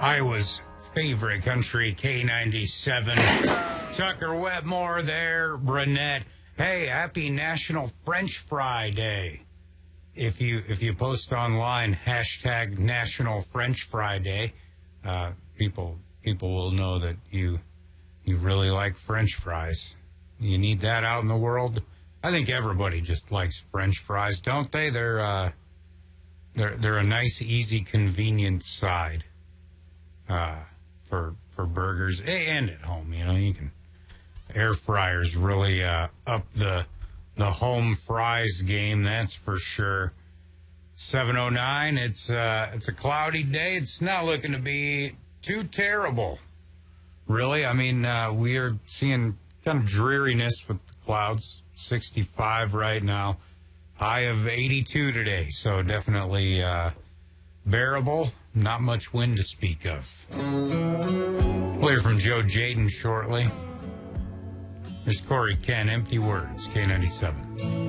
Iowa's favorite country, K97. Tucker Wetmore there, Brunette. Hey, happy National French Fry Day. If you post online, hashtag National French Fry Day, people will know that you really like French fries. You need that out in the world. I think everybody just likes French fries, don't they? They're a nice, easy, convenient side for burgers and at home. You know, you can air fryers really up the home fries game. That's for sure. 7:09. It's a cloudy day. It's not looking to be too terrible, really. I mean, we are seeing kind of dreariness with the clouds. 65 right now, high of 82 today, so definitely bearable. Not much wind to speak of. We'll hear from Joe Jaden shortly. There's Corey Ken, Empty Words, K97.